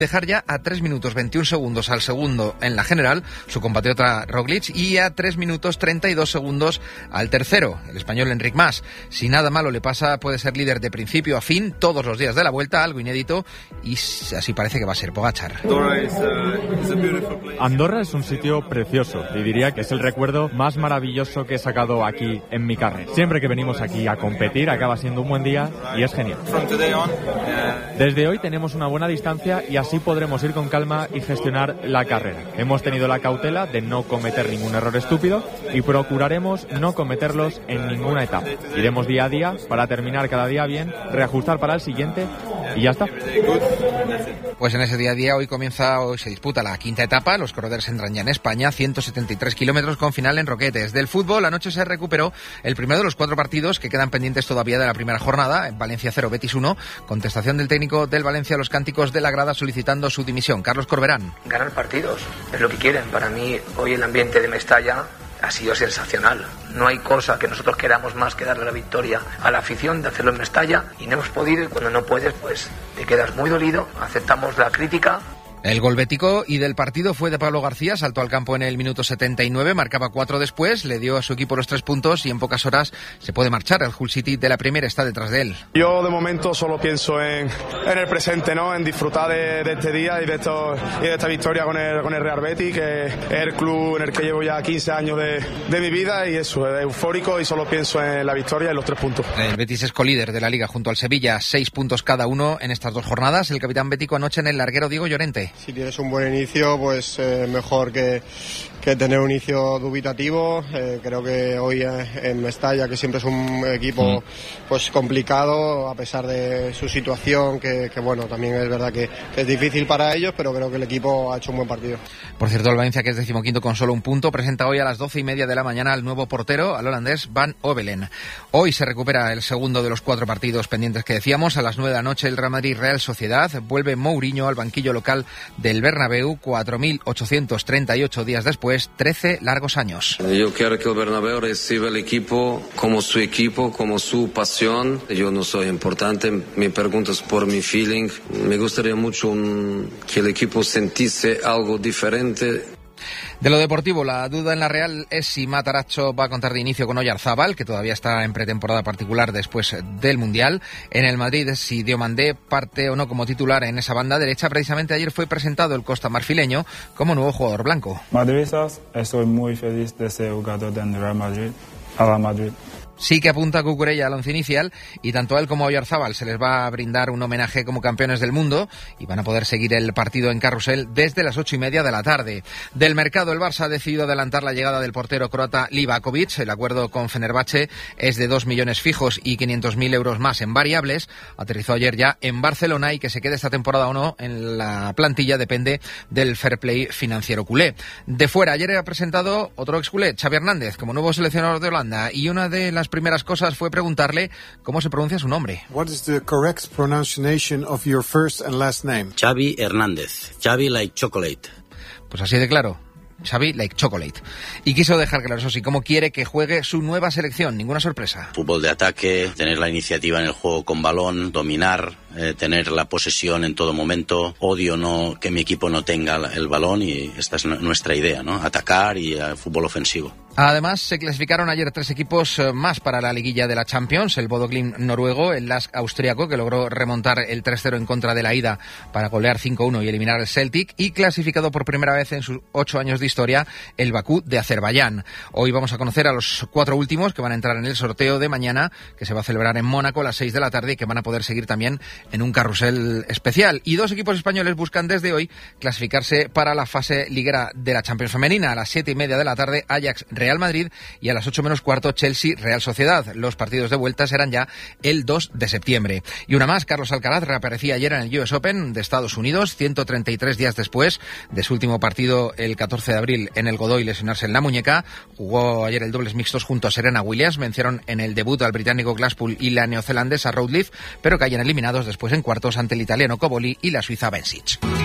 dejar ya a 3 minutos 21 segundos al segundo en la general, su compatriota Roglic, y a 3 minutos 32 segundos al tercero, el español Enric Mas. Si nada malo le pasa, puede ser líder de principio a fin todos los días de la Vuelta, algo inédito, y así parece que va a ser Pogačar. Andorra es un sitio precioso y diría que es el recuerdo más maravilloso que he sacado aquí en mi carrera. Siempre que venimos aquí a competir acaba siendo un buen día y es genial. Desde hoy tenemos una buena distancia y así podremos ir con calma y gestionar la carrera. Hemos tenido la cautela de no cometer ningún error estúpido y procuraremos no cometerlos en ninguna etapa. Iremos día a día para terminar cada día bien, reajustar para el siguiente y ya está. Pues en ese día a día hoy se disputa la quinta etapa. Los corredores entran ya en España, 173 kilómetros con final en Roquetes. Del fútbol, anoche se recuperó el primero de los 4 partidos que quedan pendientes todavía de la primera jornada. En Valencia 0, Betis 1. Contestación del técnico del Valencia a los cánticos de la grada solicitando su dimisión. Carlos Corberán. Ganar partidos es lo que quieren. Para mí, hoy el ambiente de Mestalla ha sido sensacional. No hay cosa que nosotros queramos más que darle la victoria a la afición, de hacerlo en Mestalla, y no hemos podido, y cuando no puedes, pues te quedas muy dolido. Aceptamos la crítica. El gol bético y del partido fue de Pablo García, saltó al campo en el minuto 79, marcaba 4 después, le dio a su equipo los 3 puntos y en pocas horas se puede marchar. El Hull City de la Premier está detrás de él. Yo de momento solo pienso en el presente, ¿no? En disfrutar de este día y de esta victoria con el Real Betis, que es el club en el que llevo ya 15 años de mi vida, y eso, es eufórico y solo pienso en la victoria y los 3 puntos. El Betis es colíder de la Liga junto al Sevilla, 6 puntos cada uno en estas 2 jornadas. El capitán bético anoche en el larguero Diego Llorente. Si tienes un buen inicio, pues mejor que tener un inicio dubitativo. Creo que hoy en Mestalla, que siempre es un equipo pues complicado, a pesar de su situación, que bueno, también es verdad que es difícil para ellos, pero creo que el equipo ha hecho un buen partido. Por cierto, el Valencia, que es 15º con solo 1 punto, presenta hoy a las 12:30 de la mañana al nuevo portero, al holandés Van Ovelen. Hoy se recupera el segundo de los 4 partidos pendientes que decíamos. A las 9 de la noche el Real Madrid Real Sociedad. Vuelve Mourinho al banquillo local del Bernabéu, 4.838 días después, 13 largos años. Yo quiero que el Bernabéu reciba el equipo, como su pasión. Yo no soy importante, me preguntas por mi feeling. Me gustaría mucho que el equipo sintiese algo diferente. De lo deportivo, la duda en la Real es si Matarazzo va a contar de inicio con Oyarzábal, que todavía está en pretemporada particular después del Mundial. En el Madrid, si Diomandé parte o no como titular en esa banda derecha. Precisamente ayer fue presentado el costamarfileño como nuevo jugador blanco. Madridistas, estoy muy feliz de ser jugador del Real Madrid. A la Madrid. Sí que apunta Cucurella al once inicial, y tanto a él como a Oyarzábal se les va a brindar un homenaje como campeones del mundo y van a poder seguir el partido en Carrusel desde las 8:30 de la tarde. Del mercado, el Barça ha decidido adelantar la llegada del portero croata Livakovic. El acuerdo con Fenerbahce es de 2 millones fijos y 500.000 euros más en variables. Aterrizó ayer ya en Barcelona, y que se quede esta temporada o no en la plantilla depende del fair play financiero culé. De fuera, ayer ha presentado otro ex culé, Xavi Hernández, como nuevo seleccionador de Holanda, y una de las primeras cosas fue preguntarle cómo se pronuncia su nombre. What is the correct pronunciation of your first and last name? Xavi Hernández. Xavi like chocolate. Pues así de claro. Xavi like chocolate. Y quiso dejar claro, eso sí, cómo quiere que juegue su nueva selección. Ninguna sorpresa. Fútbol de ataque, tener la iniciativa en el juego con balón, dominar, tener la posesión en todo momento. Odio no que mi equipo no tenga el balón, y esta es nuestra idea, ¿no? Atacar y fútbol ofensivo. Además, se clasificaron ayer 3 equipos más para la liguilla de la Champions. El Bodo Glimt noruego, el Lask austriaco, que logró remontar el 3-0 en contra de la ida para golear 5-1 y eliminar al Celtic, y clasificado por primera vez en sus 8 años de historia, el Bakú de Azerbaiyán. Hoy vamos a conocer a los 4 últimos que van a entrar en el sorteo de mañana, que se va a celebrar en Mónaco a las 6 de la tarde, y que van a poder seguir también en un carrusel especial. Y 2 equipos españoles buscan desde hoy clasificarse para la fase liguera de la Champions femenina. A las 7:30 de la tarde, Ajax Real Madrid, y a las 8 menos cuarto Chelsea Real Sociedad. Los partidos de vuelta serán ya el 2 de septiembre. Y una más, Carlos Alcaraz reaparecía ayer en el US Open de Estados Unidos, 133 días después de su último partido el 14 de abril en el Godoy lesionarse en la muñeca. Jugó ayer el dobles mixtos junto a Serena Williams, vencieron en el debut al británico Glasspool y la neozelandesa Routledge, pero caían eliminados después en cuartos ante el italiano Coboli y la suiza Bencic.